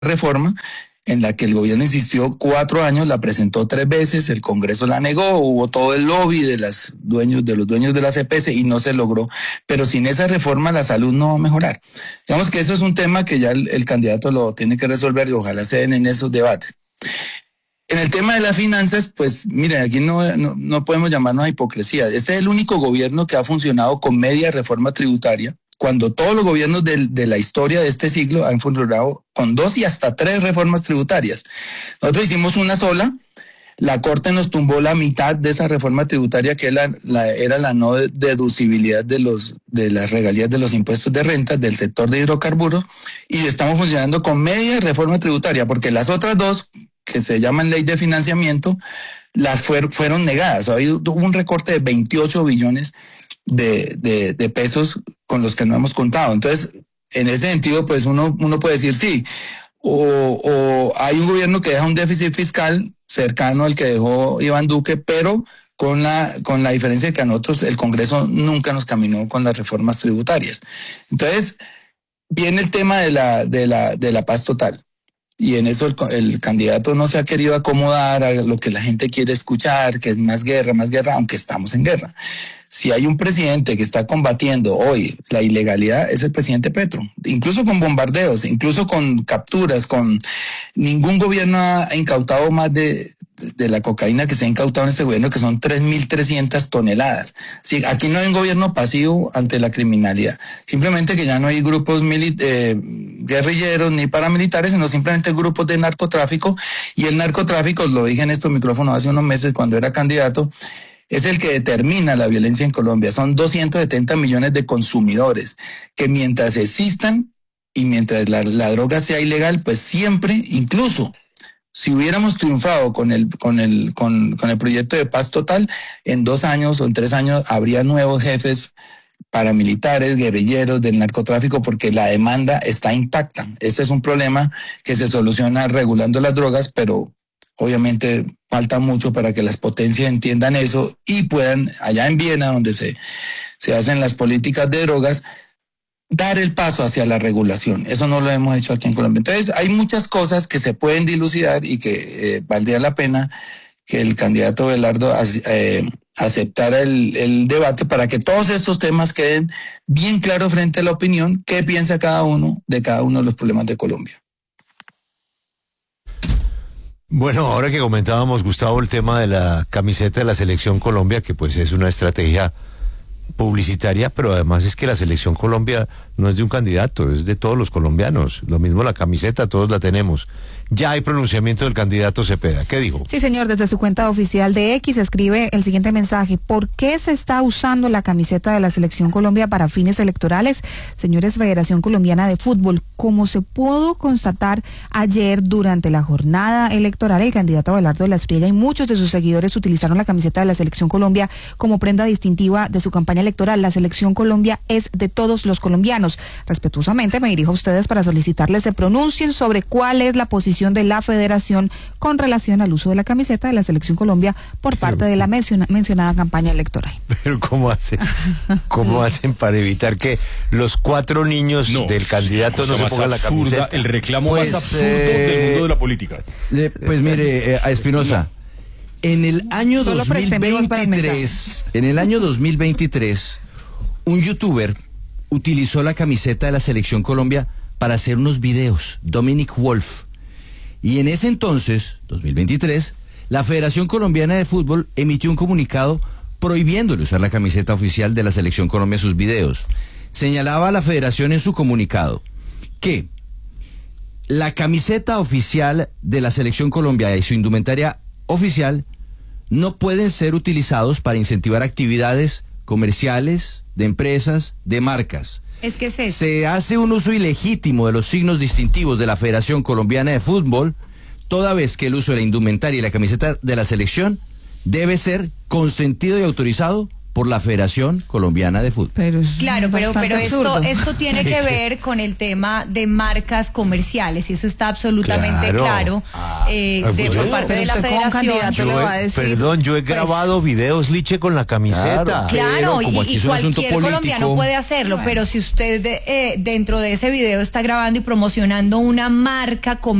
reforma en la que el gobierno insistió 4 años, la presentó 3 veces, el Congreso la negó, hubo todo el lobby de los dueños de las EPS y no se logró. Pero sin esa reforma la salud no va a mejorar. Digamos que eso es un tema que ya el candidato lo tiene que resolver y ojalá se den en esos debates. En el tema de las finanzas, pues miren, aquí no podemos llamarnos a hipocresía. Este es el único gobierno que ha funcionado con media reforma tributaria, cuando todos los gobiernos de la historia de este siglo han funcionado con 2 y hasta 3 reformas tributarias. Nosotros hicimos una sola, la Corte nos tumbó la mitad de esa reforma tributaria, que era la no deducibilidad de las regalías de los impuestos de renta del sector de hidrocarburos, y estamos funcionando con media reforma tributaria, porque las otras 2, que se llaman ley de financiamiento, las fueron negadas. Hubo un recorte de 28 billones de pesos con los que no hemos contado. Entonces, en ese sentido, pues uno puede decir sí, o hay un gobierno que deja un déficit fiscal cercano al que dejó Iván Duque, pero con la diferencia de que a nosotros el Congreso nunca nos caminó con las reformas tributarias. Entonces, viene el tema de la paz total. Y en eso el candidato no se ha querido acomodar a lo que la gente quiere escuchar, que es más guerra, aunque estamos en guerra. Si hay un presidente que está combatiendo hoy la ilegalidad, es el presidente Petro. Incluso con bombardeos, incluso con capturas, ningún gobierno ha incautado más de la cocaína que se ha incautado en este gobierno, que son 3.300 toneladas. Sí, aquí no hay un gobierno pasivo ante la criminalidad. Simplemente que ya no hay grupos guerrilleros ni paramilitares, sino simplemente grupos de narcotráfico. Y el narcotráfico, lo dije en estos micrófonos hace unos meses cuando era candidato, es el que determina la violencia en Colombia. Son 270 millones de consumidores que mientras existan y mientras la droga sea ilegal, pues siempre, incluso si hubiéramos triunfado con el proyecto de paz total, en 2 años o en 3 años habría nuevos jefes paramilitares, guerrilleros del narcotráfico, porque la demanda está intacta. Este es un problema que se soluciona regulando las drogas, pero obviamente falta mucho para que las potencias entiendan eso y puedan, allá en Viena, donde se hacen las políticas de drogas, dar el paso hacia la regulación. Eso no lo hemos hecho aquí en Colombia. Entonces, hay muchas cosas que se pueden dilucidar y que valdría la pena que el candidato Belardo aceptara el debate para que todos estos temas queden bien claros frente a la opinión, qué piensa cada uno de los problemas de Colombia. Bueno, ahora que comentábamos, Gustavo, el tema de la camiseta de la Selección Colombia, que pues es una estrategia publicitaria, pero además es que la Selección Colombia no es de un candidato, es de todos los colombianos. Lo mismo la camiseta, todos la tenemos. Ya hay pronunciamiento del candidato Cepeda. ¿Qué dijo? Sí, señor, desde su cuenta oficial de X escribe el siguiente mensaje: ¿por qué se está usando la camiseta de la Selección Colombia para fines electorales? Señores, Federación Colombiana de Fútbol, como se pudo constatar ayer durante la jornada electoral, el candidato Abelardo de la Espriella y muchos de sus seguidores utilizaron la camiseta de la Selección Colombia como prenda distintiva de su campaña electoral. La Selección Colombia es de todos los colombianos. Respetuosamente me dirijo a ustedes para solicitarles se pronuncien sobre cuál es la posición de la Federación con relación al uso de la camiseta de la Selección Colombia por parte de la mencionada campaña electoral. Pero ¿cómo hacen para evitar que los 4 niños del candidato no se pongan la camiseta? El reclamo más absurdo del mundo de la política. Pues mire, a Espinosa, en el año 2023, un youtuber utilizó la camiseta de la Selección Colombia para hacer unos videos, Dominic Wolf. Y en ese entonces, 2023, la Federación Colombiana de Fútbol emitió un comunicado prohibiéndole usar la camiseta oficial de la Selección Colombia en sus videos. Señalaba a la Federación en su comunicado que la camiseta oficial de la Selección Colombia y su indumentaria oficial no pueden ser utilizados para incentivar actividades comerciales, de empresas, de marcas. Es que se hace un uso ilegítimo de los signos distintivos de la Federación Colombiana de Fútbol, toda vez que el uso de la indumentaria y la camiseta de la selección debe ser consentido y autorizado por la Federación Colombiana de Fútbol. Claro, pero esto tiene que ver con el tema de marcas comerciales y eso está absolutamente claro por parte de la Federación. Perdón, yo he grabado videos, Liche, con la camiseta. Claro, y cualquier colombiano puede hacerlo, pero si usted dentro de ese video está grabando y promocionando una marca comercial